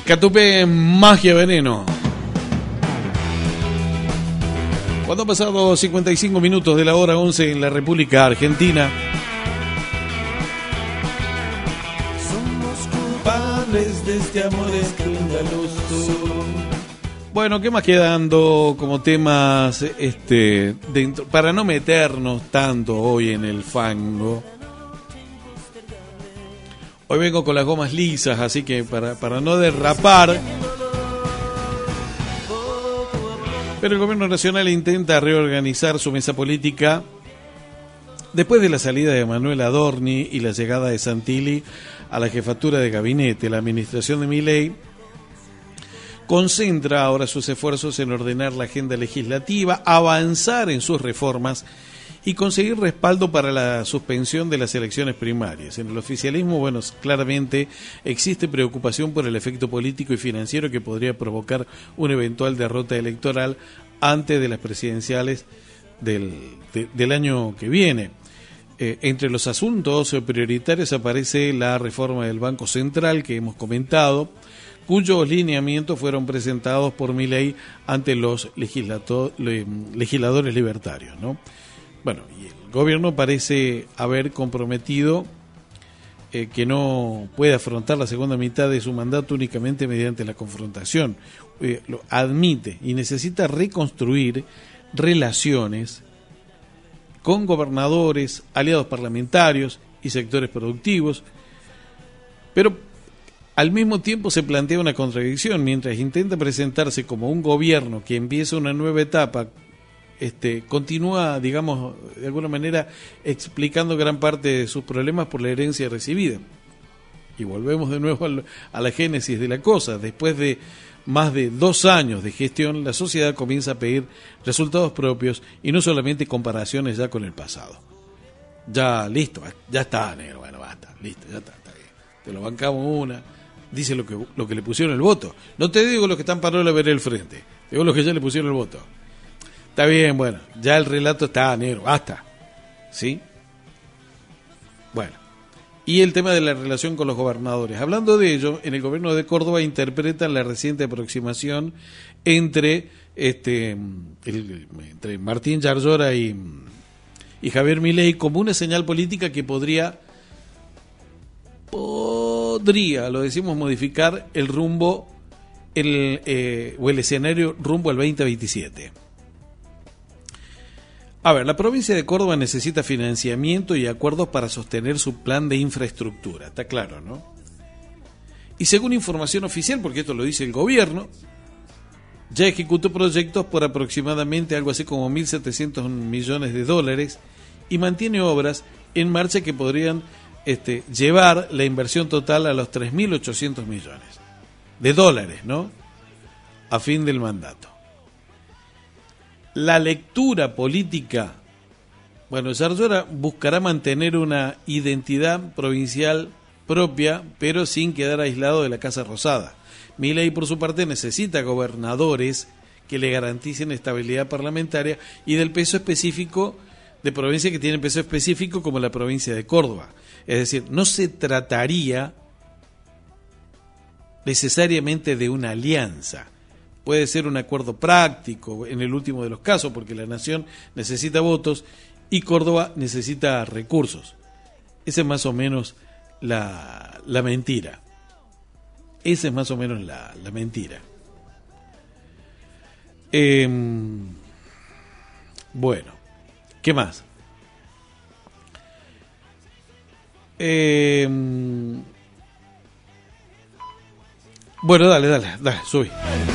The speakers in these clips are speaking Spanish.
Catupé, Magia Veneno. Cuando han pasado 55 minutos de la hora 11 en la República Argentina. Somos culpables de este amor escandaloso. Bueno, ¿qué más quedando como temas dentro, para no meternos tanto hoy en el fango? Hoy vengo con las gomas lisas, así que para no derrapar. Pero el gobierno nacional intenta reorganizar su mesa política después de la salida de Manuel Adorni y la llegada de Santilli a la jefatura de gabinete. La administración de Milei concentra ahora sus esfuerzos en ordenar la agenda legislativa, avanzar en sus reformas y conseguir respaldo para la suspensión de las elecciones primarias. En el oficialismo, bueno, claramente existe preocupación por el efecto político y financiero que podría provocar una eventual derrota electoral antes de las presidenciales del año que viene. Entre los asuntos prioritarios aparece la reforma del Banco Central que hemos comentado, cuyos lineamientos fueron presentados por Milei ante los legisladores libertarios, ¿no? Bueno, y el gobierno parece haber comprometido que no puede afrontar la segunda mitad de su mandato únicamente mediante la confrontación. Lo admite y necesita reconstruir relaciones con gobernadores, aliados parlamentarios y sectores productivos, pero al mismo tiempo se plantea una contradicción. Mientras intenta presentarse como un gobierno que empieza una nueva etapa, continúa, digamos, de alguna manera explicando gran parte de sus problemas por la herencia recibida. Y volvemos de nuevo a la génesis de la cosa. Después de más de 2 años de gestión, la sociedad comienza a pedir resultados propios y no solamente comparaciones ya con el pasado. Ya, listo, ya está, negro, bueno, basta, listo, ya está bien. Te lo bancamos una, dice lo que le pusieron el voto. No te digo los que están para ver el frente, digo los que ya le pusieron el voto. Está bien, bueno, ya el relato está, negro, basta. ¿Sí? Bueno. Y el tema de la relación con los gobernadores. Hablando de ello, en el gobierno de Córdoba interpretan la reciente aproximación entre Martín Yarlora y Javier Milei como una señal política que podría, lo decimos, modificar el rumbo o el escenario rumbo al 2027. A ver, la provincia de Córdoba necesita financiamiento y acuerdos para sostener su plan de infraestructura, está claro, ¿no? Y según información oficial, porque esto lo dice el gobierno, ya ejecutó proyectos por aproximadamente algo así como 1.700 millones de dólares y mantiene obras en marcha que podrían llevar la inversión total a los 3.800 millones de dólares, ¿no? A fin del mandato. La lectura política, bueno, Yarlora buscará mantener una identidad provincial propia, pero sin quedar aislado de la Casa Rosada. Milei, por su parte, necesita gobernadores que le garanticen estabilidad parlamentaria y del peso específico de provincias que tienen peso específico como la provincia de Córdoba. Es decir, no se trataría necesariamente de una alianza. Puede ser un acuerdo práctico en el último de los casos, porque la nación necesita votos y Córdoba necesita recursos. Esa es más o menos la mentira. Esa es más o menos la mentira. Bueno, ¿qué más? Bueno, dale, subí.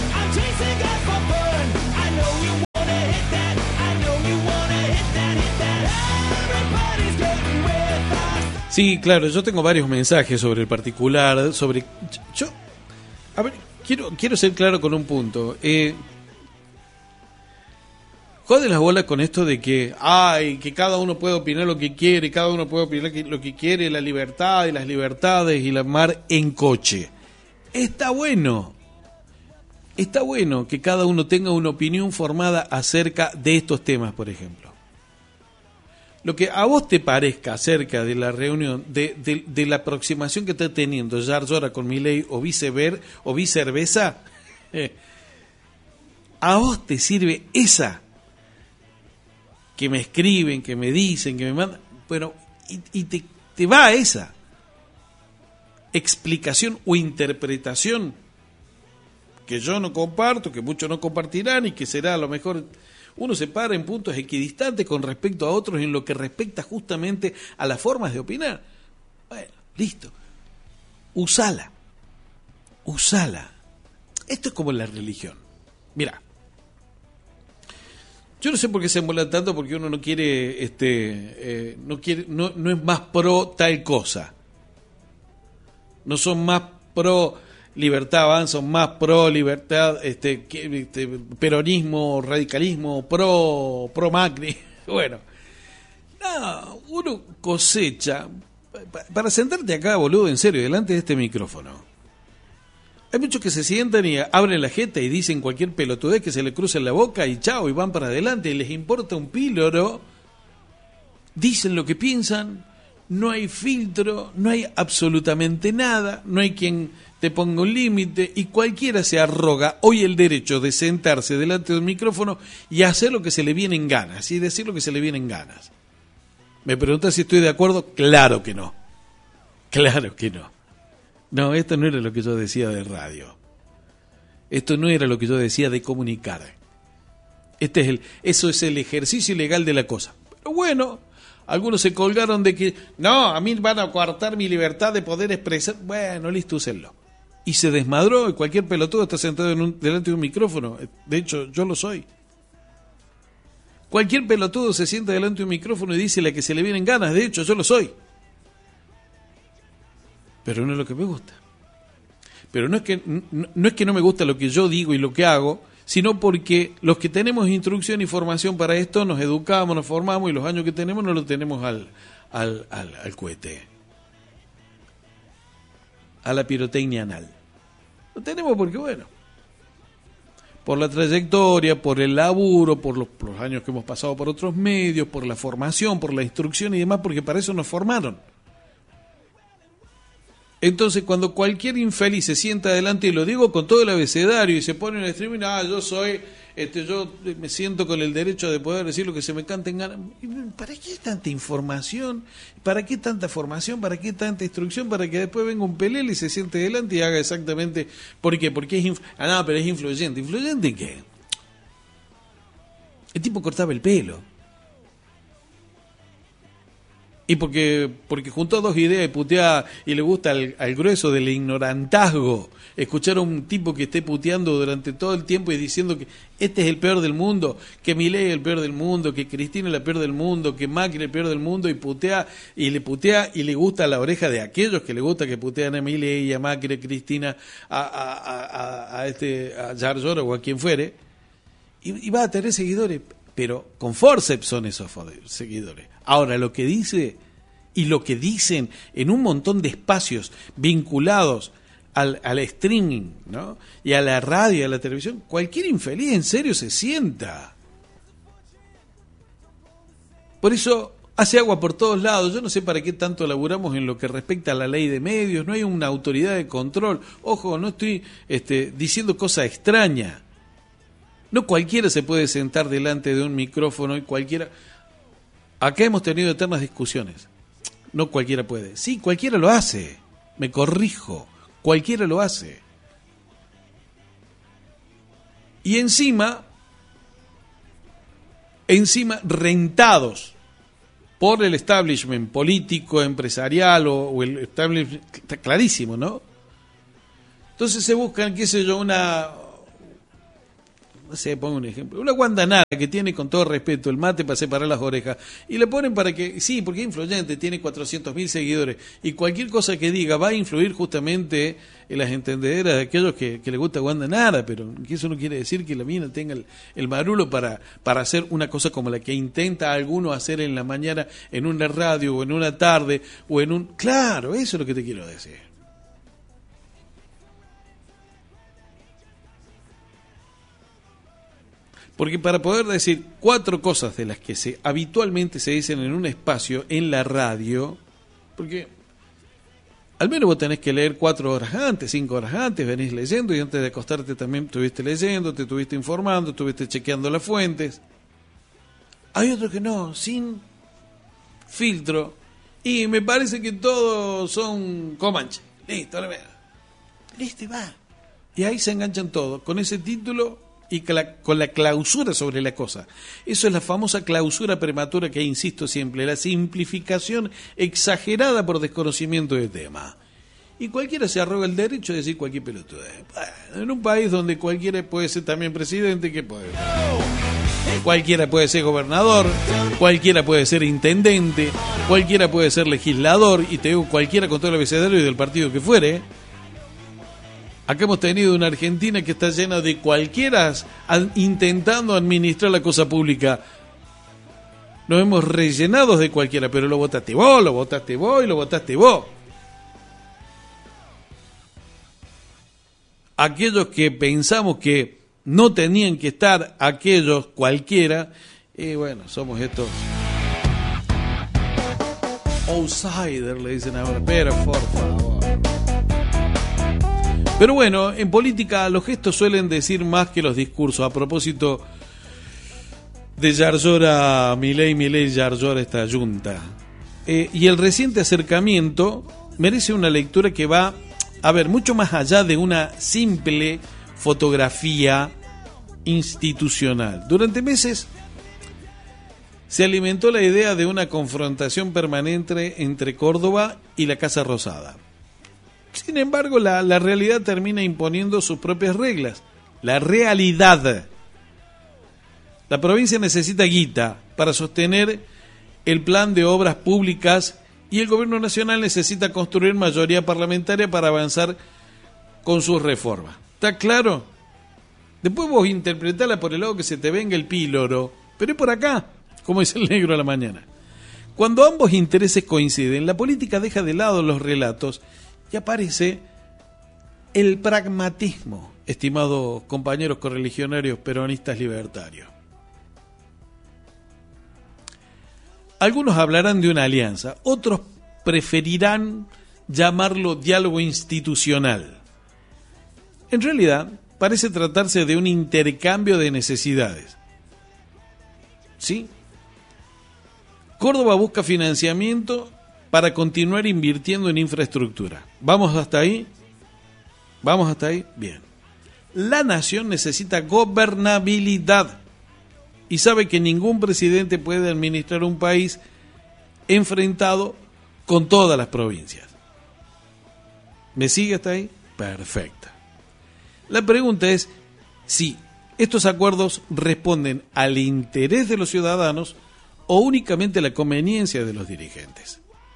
Sí, claro, yo tengo varios mensajes sobre el particular, a ver, quiero ser claro con un punto. Jode las bolas con esto de que cada uno puede opinar lo que quiere, cada uno puede opinar lo que quiere, la libertad y las libertades y la mar en coche. Está bueno que cada uno tenga una opinión formada acerca de estos temas, por ejemplo. lo que a vos te parezca acerca de la reunión, de la aproximación que está teniendo Yarlora con Milei o viceversa, a vos te sirve esa que me escriben, que me dicen, que me mandan, bueno, y te va a esa explicación o interpretación que yo no comparto, que muchos no compartirán y que será a lo mejor uno se para en puntos equidistantes con respecto a otros en lo que respecta justamente a las formas de opinar. Bueno, listo. Usala. Esto es como la religión. Mira, yo no sé por qué se embola tanto, porque uno no quiere, no es más pro tal cosa. No son más pro libertad, son más pro libertad, peronismo, radicalismo, pro Macri. Bueno, no, uno cosecha para sentarte acá, boludo, en serio, delante de este micrófono. Hay muchos que se sientan y abren la jeta y dicen cualquier pelotudez que se le cruza en la boca y chao, y van para adelante, y les importa un píloro, dicen lo que piensan, no hay filtro, no hay absolutamente nada, no hay quien te ponga un límite, y cualquiera se arroga hoy el derecho de sentarse delante de un micrófono y hacer lo que se le viene en ganas, y decir lo que se le viene en ganas. ¿Me preguntas si estoy de acuerdo? Claro que no. No, esto no era lo que yo decía de radio. Esto no era lo que yo decía de comunicar. Eso es el ejercicio ilegal de la cosa. Pero bueno, algunos se colgaron de que, no, a mí van a coartar mi libertad de poder expresar. Bueno, listo, úsenlo. Y se desmadró, y cualquier pelotudo está sentado delante de un micrófono. De hecho, yo lo soy. Cualquier pelotudo se sienta delante de un micrófono y dice la que se le vienen ganas. De hecho, yo lo soy. Pero no es lo que me gusta. Pero no es que no me gusta lo que yo digo y lo que hago, sino porque los que tenemos instrucción y formación para esto nos educamos, nos formamos, y los años que tenemos no lo tenemos al cohete, a la pirotecnia anal. Lo tenemos porque, bueno, por la trayectoria, por el laburo, por los años que hemos pasado por otros medios, por la formación, por la instrucción y demás, porque para eso nos formaron. Entonces, cuando cualquier infeliz se sienta adelante, y lo digo con todo el abecedario, y se pone en el streaming, yo me siento con el derecho de poder decir lo que se me cante en ganas. ¿Para qué tanta información? ¿Para qué tanta formación? ¿Para qué tanta instrucción? Para que después venga un pelele y se siente adelante y haga exactamente... ¿Por qué? Porque pero es influyente. ¿Influyente en qué? El tipo cortaba el pelo. Y porque juntó dos ideas y putea, y le gusta al grueso del ignorantazgo escuchar a un tipo que esté puteando durante todo el tiempo y diciendo que este es el peor del mundo, que Milei es el peor del mundo, que Cristina es la peor del mundo, que Macri es el peor del mundo, y putea y le gusta a la oreja de aquellos que le gusta que putean a Milei y a Macri, a Cristina, a Yarlora o a quien fuere, y va a tener seguidores, pero con forceps son esos seguidores. Ahora, lo que dice y lo que dicen en un montón de espacios vinculados al streaming, ¿no? Y a la radio y a la televisión, cualquier infeliz en serio se sienta. Por eso hace agua por todos lados. Yo no sé para qué tanto laburamos en lo que respecta a la ley de medios. No hay una autoridad de control. Ojo, no estoy diciendo cosa extraña. No cualquiera se puede sentar delante de un micrófono y cualquiera... Acá hemos tenido eternas discusiones. No cualquiera puede. Sí, cualquiera lo hace. Me corrijo. Cualquiera lo hace. Y encima rentados por el establishment político, empresarial o el establishment, está clarísimo, ¿no? Entonces se buscan, qué sé yo, pongo un ejemplo, una guandanara que tiene, con todo respeto, el mate para separar las orejas, y le ponen para que, sí, porque es influyente, tiene 400.000 seguidores, y cualquier cosa que diga va a influir justamente en las entendederas de aquellos que le gusta guandanara, pero que eso no quiere decir que la mina tenga el marulo para hacer una cosa como la que intenta alguno hacer en la mañana, en una radio, o en una tarde, o en un... Claro, eso es lo que te quiero decir. Porque para poder decir 4 cosas de las que habitualmente se dicen en un espacio, en la radio, porque al menos vos tenés que leer 4 horas antes, 5 horas antes, venís leyendo y antes de acostarte también estuviste leyendo, te estuviste informando, estuviste chequeando las fuentes. Hay otros que no, sin filtro, y me parece que todos son Comanche. Listo, listo y va. Y ahí se enganchan todos, con ese título y con la clausura sobre la cosa. Eso es la famosa clausura prematura que insisto siempre, la simplificación exagerada por desconocimiento del tema. Y cualquiera se arroga el derecho de decir cualquier pelotudez. Bueno, en un país donde cualquiera puede ser también presidente, ¿qué puede? Cualquiera puede ser gobernador, cualquiera puede ser intendente, cualquiera puede ser legislador, y te digo cualquiera con todo el abecedario del partido que fuere. Acá hemos tenido una Argentina que está llena de cualquiera intentando administrar la cosa pública. Nos hemos rellenado de cualquiera, pero lo votaste vos, lo votaste vos y lo votaste vos. Aquellos que pensamos que no tenían que estar, aquellos cualquiera, y bueno, somos estos outsiders, le dicen ahora, pero por favor. Pero bueno, en política los gestos suelen decir más que los discursos. A propósito de Yarlora, Milei, Yarlora, esta yunta. Y el reciente acercamiento merece una lectura que va, a ver, mucho más allá de una simple fotografía institucional. Durante meses se alimentó la idea de una confrontación permanente entre Córdoba y la Casa Rosada. Sin embargo, la realidad termina imponiendo sus propias reglas. La realidad. La provincia necesita guita para sostener el plan de obras públicas y el gobierno nacional necesita construir mayoría parlamentaria para avanzar con sus reformas. ¿Está claro? Después vos interpretala por el lado que se te venga el píloro, pero es por acá, como dice el negro a la mañana. Cuando ambos intereses coinciden, la política deja de lado los relatos y aparece el pragmatismo, estimados compañeros correligionarios peronistas libertarios. Algunos hablarán de una alianza, otros preferirán llamarlo diálogo institucional. En realidad, parece tratarse de un intercambio de necesidades. ¿Sí? Córdoba busca financiamiento para continuar invirtiendo en infraestructura. ¿Vamos hasta ahí? ¿Vamos hasta ahí? Bien. La nación necesita gobernabilidad y sabe que ningún presidente puede administrar un país enfrentado con todas las provincias. ¿Me sigue hasta ahí? Perfecto. La pregunta es si estos acuerdos responden al interés de los ciudadanos o únicamente a la conveniencia de los dirigentes.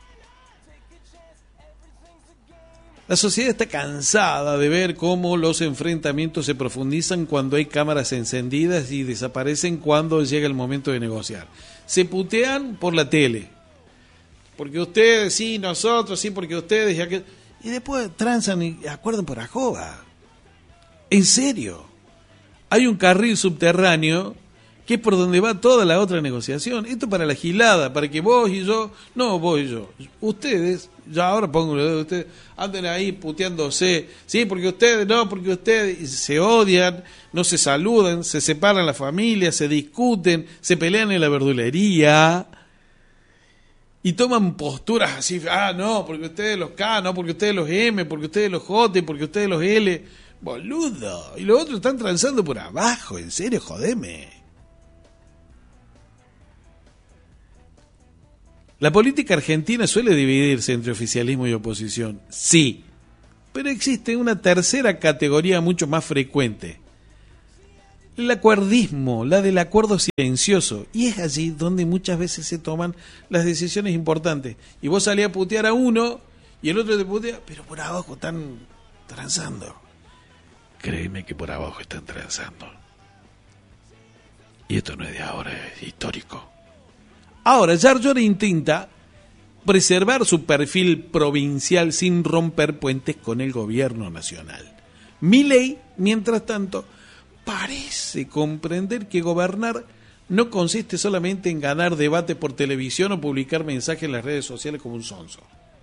La sociedad está cansada de ver cómo los enfrentamientos se profundizan cuando hay cámaras encendidas y desaparecen cuando llega el momento de negociar. Se putean por la tele. Porque ustedes, sí, nosotros, sí, porque ustedes, ya que... Y después transan y acuerdan por ajoba. En serio. Hay un carril subterráneo que es por donde va toda la otra negociación. Esto para la gilada, para que vos y yo, no vos y yo, ustedes, ya ahora pongo el dedo, ustedes anden ahí puteándose, sí, porque ustedes, no, porque ustedes se odian, no se saludan, se separan las familias, se discuten, se pelean en la verdulería y toman posturas así, no, porque ustedes los K, no, porque ustedes los M, porque ustedes los J, porque ustedes los L, boludo, y los otros están transando por abajo, en serio, jodeme. La política argentina suele dividirse entre oficialismo y oposición, sí, pero existe una tercera categoría mucho más frecuente, el acuerdismo, la del acuerdo silencioso, y es allí donde muchas veces se toman las decisiones importantes, y vos salís a putear a uno, y el otro te putea, pero por abajo están transando. Créeme que por abajo están transando. Y esto no es de ahora, es histórico. Ahora, Yarlora intenta preservar su perfil provincial sin romper puentes con el gobierno nacional. Milei, mientras tanto, parece comprender que gobernar no consiste solamente en ganar debate por televisión o publicar mensajes en las redes sociales como un sonso.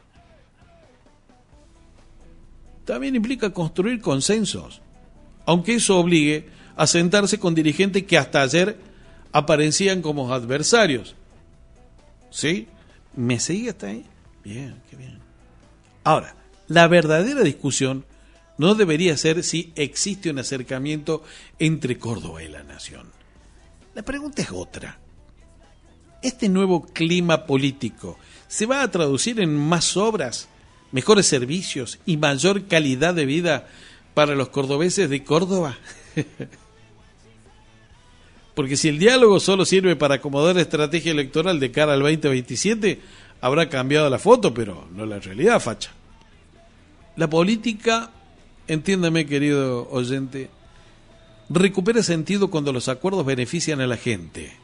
También implica construir consensos, aunque eso obligue a sentarse con dirigentes que hasta ayer aparecían como adversarios. ¿Sí? ¿Me sigue hasta ahí? Bien, qué bien. Ahora, la verdadera discusión no debería ser si existe un acercamiento entre Córdoba y la nación. La pregunta es otra. ¿Este nuevo clima político se va a traducir en más obras, mejores servicios y mayor calidad de vida para los cordobeses de Córdoba? Porque si el diálogo solo sirve para acomodar la estrategia electoral de cara al 2027, habrá cambiado la foto, pero no la realidad, facha. La política, entiéndame querido oyente, recupera sentido cuando los acuerdos benefician a la gente.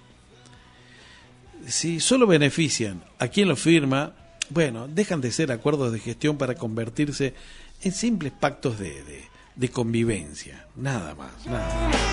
Si solo benefician a quien los firma, bueno, dejan de ser acuerdos de gestión para convertirse en simples pactos de convivencia. Nada más, nada más.